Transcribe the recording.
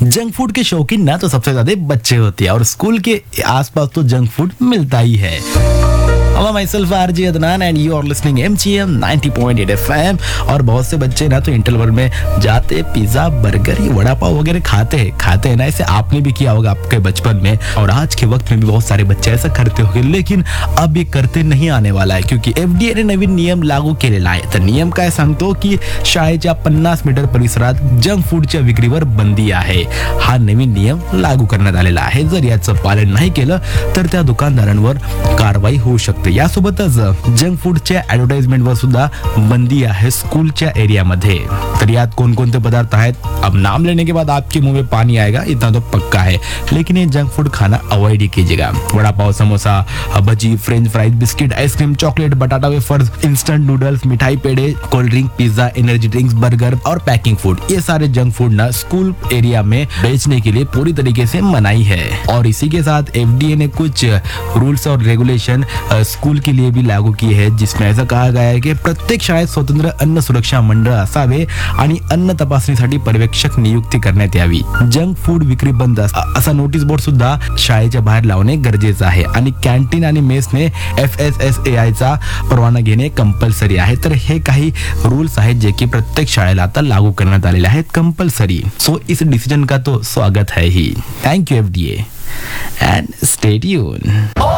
Junk food के शौकीन ना तो सबसे ज्यादा बच्चे होते हैं और स्कूल के आसपास तो जंक फूड मिलता ही है। Hello, myself RJ Adnan and you are listening MGM 90.8 FM। और बहुत से बच्चे ना तो इंटरवल में जाते पिज्जा बर्गर ये वड़ा पाव वगैरह खाते हैं ना। ऐसे आपने भी किया होगा आपके बचपन में और आज के वक्त में भी बहुत सारे बच्चे ऐसा करते होंगे, लेकिन अब ये करते नहीं आने वाला है क्योंकि FDA ने नवीन नियम लागू केलेला आहे। तर नियम काय सांगतो की शाळेच्या 50 मीटर परिसरात जंक फूडच्या विक्रीवर बंदी आहे। हा नवीन नियम लागू करण्यात आलेला आहे। जर याचं पालन नाही केलं तर त्या दुकानदारांवर कारवाई होऊ शकते। यासोबतच जंक फूडच्या ऍडव्हर्टाइजमेंटवर सुद्धा बंदी आहे स्कूलच्या एरियामध्ये। तर यात कोणकोणते पदार्थ आहेत, अब नाम लेने के बाद आपके मुंह में पानी आएगा इतना तो पक्का है, लेकिन ये जंक फूड खाना अवॉइड ही कीजिएगा। वड़ा पाव, समोसा, भजी, French fries, biscuit, ice cream, chocolate, बटाटा वेफर्स, इंस्टेंट नूडल्स, मिठाई, पेड़े, cold drink, pizza, energy drinks, burger और पैकिंग फूड, ये सारे जंक फूड ना स्कूल एरिया में बेचने के लिए पूरी तरीके से मनाही है। और इसी के साथ FDA ने कुछ रूल्स और रेगुलेशन स्कूल के लिए भी लागू किए हैं, जिसमें ऐसा कहा गया है की प्रत्येक शाळेत स्वतंत्र अन्न सुरक्षा मंडळ असावे आणि अन्न तपासणीसाठी पर्यवेक्षक नियुक्ती करण्यात यावी। जंक फूड विक्री बंद असा नोटीस बोर्ड सुद्धा शाळेच्या बाहेर लावणे गरजेचं आहे आणि कॅन्टीन आणि मेसने FSSAI चा परवाना घेणे कंपल्सरी आहे। तर हे काही रूल्स आहेत जे की प्रत्येक शाळेला आता लागू करण्यात आलेले आहेत कंपल्सरी। सो इस डिसीजन का तो स्वागत है ही। Thank you FDA and stay tuned।